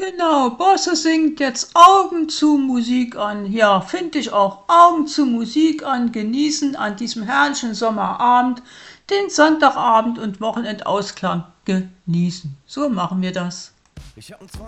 Genau, Bosse singt jetzt Augen zu Musik an. Ja, finde ich auch. Augen zu Musik an, genießen an diesem herrlichen Sommerabend, den Sonntagabend und Wochenendausklang genießen. So machen wir das.